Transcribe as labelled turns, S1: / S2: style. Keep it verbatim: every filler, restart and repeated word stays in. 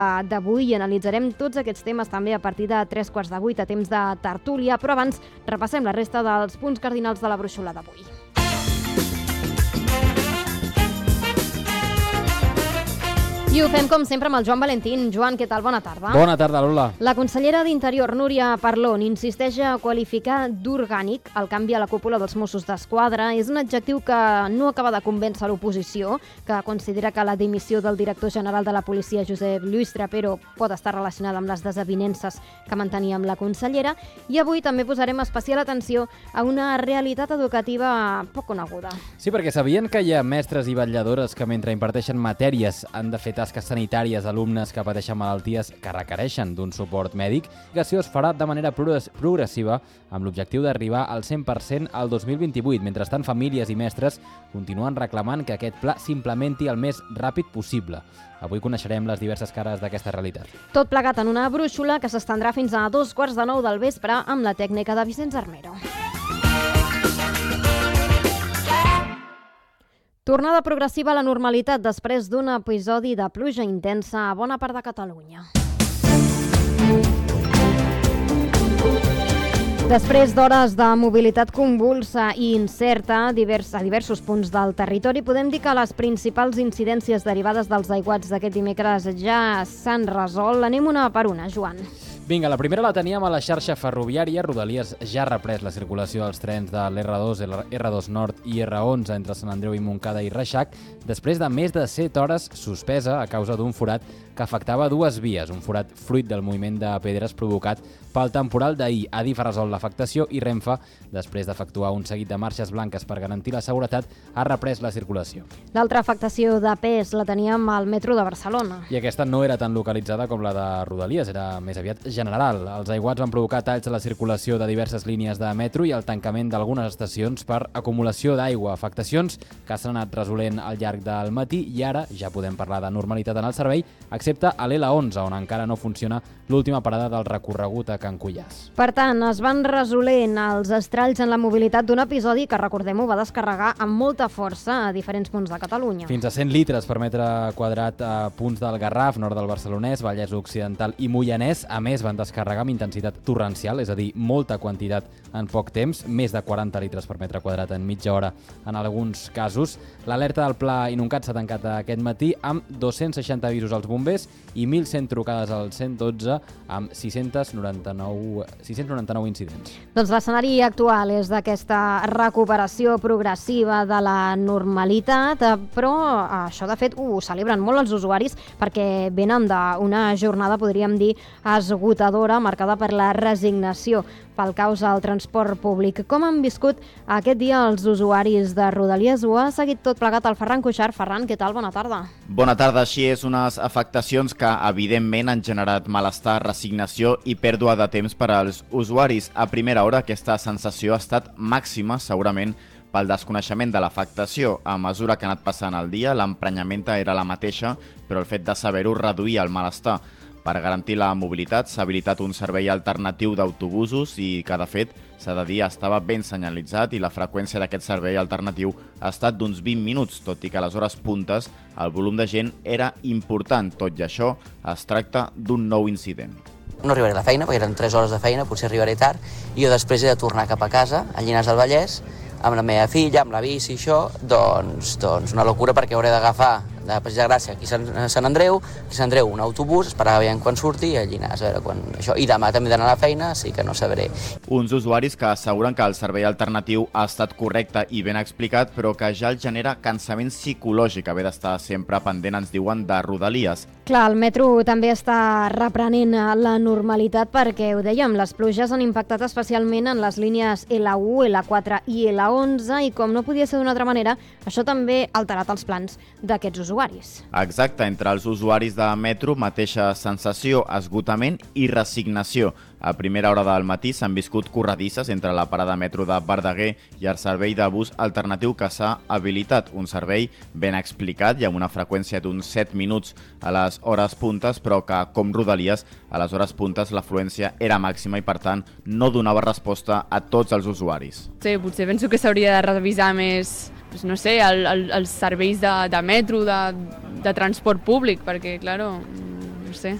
S1: d'avui i analitzarem tots aquests temes també a partir de tres quarts de vuit a temps de tertúlia, però abans repassem la resta dels punts cardinals de la brúixola d'avui. I ho fem, com sempre, amb el Joan Valentín. Joan, què tal? Bona tarda.
S2: Bona tarda, Lola.
S1: La consellera d'Interior, Núria Parlon, insisteix a qualificar d'orgànic el canvi a la cúpula dels Mossos d'Esquadra. És un adjectiu que no acaba de convèncer l'oposició, que considera que la dimissió del director general de la policia, Josep Lluís Trapero, pot estar relacionada amb les desavinences que mantenia amb la consellera. I avui també posarem especial atenció a una realitat educativa poc coneguda.
S2: Sí, perquè sabien que hi ha mestres i vetlladores que mentre imparteixen matèries han de fer tasques sanitàries a alumnes que pateixen malalties que requereixen d'un suport mèdic, i que això es farà de manera progressiva amb l'objectiu d'arribar al cent per cent al dos mil vint-i-vuit. Mentrestant, famílies i mestres continuen reclamant que aquest pla s'implementi el més ràpid possible. Avui coneixerem les diverses cares d'aquesta realitat.
S1: Tot plegat en una brúixola que s'estendrà fins a dos quarts de nou del vespre amb la tècnica de Vicenç Armero. Tornada progressiva a la normalitat després d'un episodi de pluja intensa a bona part de Catalunya. Després d'hores de mobilitat convulsa i incerta a diversos punts del territori, podem dir que les principals incidències derivades dels aiguats d'aquest dimecres ja s'han resolt. Anem una per una, Joan.
S2: Vinga, la primera la teníem a la xarxa ferroviària. Rodalies ja ha reprès la circulació dels trens de l'erre dos, erre dos Nord i erre onze entre Sant Andreu i Montcada i Reixac, després de més de set hores suspesa a causa d'un forat que afectava dues vies, un forat fruit del moviment de pedres provocat pel temporal d'ahir. Adif ha resolt l'afectació i Renfe, després d'efectuar un seguit de marxes blanques per garantir la seguretat, ha reprès la circulació.
S1: L'altra afectació de pes la teníem al metro de Barcelona.
S2: I aquesta no era tan localitzada com la de Rodalies, era més aviat general. Els aiguats van provocar talls a la circulació de diverses línies de metro i el tancament d'algunes estacions per acumulació d'aigua. Afectacions que s'han anat resolent al llarg del matí i ara ja podem parlar de normalitat en el servei, excepte a l'L onze, on encara no funciona l'última parada del recorregut a Can Cuiàs.
S1: Per tant, es van resolent els estralls en la mobilitat d'un episodi que, recordem-ho, va descarregar amb molta força a diferents punts de Catalunya.
S2: Fins a cent litres per metre quadrat a punts del Garraf, nord del Barcelonès, Vallès Occidental i Moianès. A més, van descarregar amb intensitat torrencial, és a dir, molta quantitat en poc temps, més de quaranta litres per metre quadrat en mitja hora en alguns casos. L'alerta del Pla Inuncat s'ha tancat aquest matí amb dos-cents seixanta avisos als bombers i mil cent trucades al cent dotze amb sis-cents noranta-nou incidents.
S1: Doncs l'escenari actual és d'aquesta recuperació progressiva de la normalitat, però això de fet ho celebren molt els usuaris perquè venen d'una jornada, podríem dir, esgotadora, marcada per la resignació pel caos al transport públic. Com han viscut aquest dia els usuaris de Rodalies? Ho ha seguit tot plegat el Ferran Cuixart. Ferran, què tal? Bona tarda.
S3: Bona tarda. Així és, unes afectacions que evidentment han generat malestar, resignació i pèrdua de temps per als usuaris. A primera hora aquesta sensació ha estat màxima, segurament, pel desconeixement de l'afectació. A mesura que ha anat passant el dia, l'emprenyamenta era la mateixa, però el fet de saber-ho reduïa el malestar. Per garantir la mobilitat s'ha habilitat un servei alternatiu d'autobusos i que, de fet, s'ha de dir, estava ben senyalitzat i la freqüència d'aquest servei alternatiu ha estat d'uns vint minuts, tot i que a les hores puntes el volum de gent era important. Tot i això, es tracta d'un nou incident.
S4: No arribaré a la feina, perquè eren tres hores de feina, potser arribaré tard, i jo després he de tornar cap a casa, a Llinars del Vallès, amb la meva filla, amb la bici i això, doncs, doncs una locura perquè hauré d'agafar de Passeig de Gràcia aquí a Sant Andreu, aquí a Sant Andreu un autobús, esperar veient quan surti i a Llinars, a veure quan això. I demà també he d'anar a la feina, sí que no sabré.
S3: Uns usuaris que asseguren que el servei alternatiu ha estat correcte i ben explicat, però que ja el genera cansament psicològic haver d'estar sempre pendent, ens diuen, de Rodalies.
S1: Clar, el metro també està reprenent la normalitat perquè, ho dèiem, les pluges han impactat especialment en les línies L u, L quatre i L onze i, com no podia ser d'una altra manera, això també ha alterat els plans d'aquests usuaris.
S3: Exacte, entre els usuaris de metro, mateixa sensació, esgotament i resignació. A primera hora del matí s'han viscut corredisses entre la parada metro de Verdaguer i el servei de bus alternatiu que s'ha habilitat. Un servei ben explicat i amb una freqüència d'uns set minuts a les hores puntes, però que, com Rodalies, a les hores puntes l'afluència era màxima i, per tant, no donava resposta a tots els usuaris.
S5: Sí, potser penso que s'hauria de revisar més, no sé, el, el, els serveis de, de metro, de, de transport públic, perquè, clar, no sé.